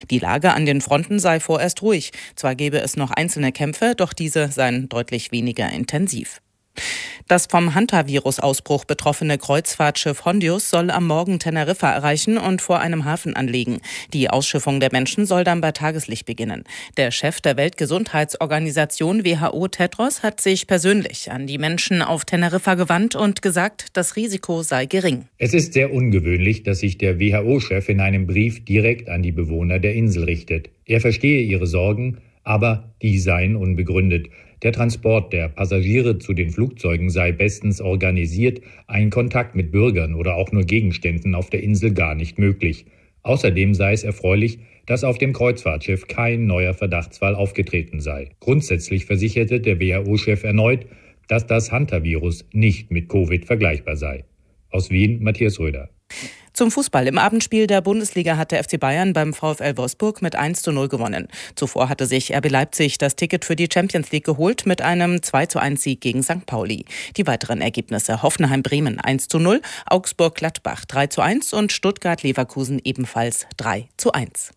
Die Lage an den Fronten sei vorerst ruhig. Zwar gäbe es noch einzelne Kämpfe, doch diese seien deutlich weniger intensiv. Das vom Hantavirus-Ausbruch betroffene Kreuzfahrtschiff Hondius soll am Morgen Teneriffa erreichen und vor einem Hafen anlegen. Die Ausschiffung der Menschen soll dann bei Tageslicht beginnen. Der Chef der Weltgesundheitsorganisation WHO Tedros hat sich persönlich an die Menschen auf Teneriffa gewandt und gesagt, das Risiko sei gering. Es ist sehr ungewöhnlich, dass sich der WHO-Chef in einem Brief direkt an die Bewohner der Insel richtet. Er verstehe ihre Sorgen, aber die seien unbegründet. Der Transport der Passagiere zu den Flugzeugen sei bestens organisiert, ein Kontakt mit Bürgern oder auch nur Gegenständen auf der Insel gar nicht möglich. Außerdem sei es erfreulich, dass auf dem Kreuzfahrtschiff kein neuer Verdachtsfall aufgetreten sei. Grundsätzlich versicherte der WHO-Chef erneut, dass das Hantavirus nicht mit Covid vergleichbar sei. Aus Wien, Matthias Röder. Zum Fußball. Im Abendspiel der Bundesliga hat der FC Bayern beim VfL Wolfsburg mit 1:0 gewonnen. Zuvor hatte sich RB Leipzig das Ticket für die Champions League geholt mit einem 2:1-Sieg gegen St. Pauli. Die weiteren Ergebnisse: Hoffenheim-Bremen 1:0, Augsburg-Gladbach 3:1 und Stuttgart-Leverkusen ebenfalls 3:1.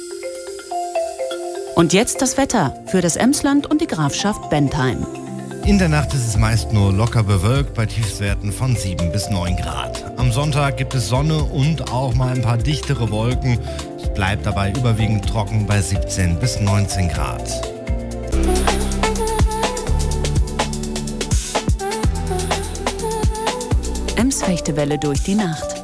Und jetzt das Wetter für das Emsland und die Grafschaft Bentheim. In der Nacht ist es meist nur locker bewölkt bei Tiefstwerten von 7 bis 9 Grad. Am Sonntag gibt es Sonne und auch mal ein paar dichtere Wolken. Es bleibt dabei überwiegend trocken bei 17 bis 19 Grad. Ems Fechtewelle durch die Nacht.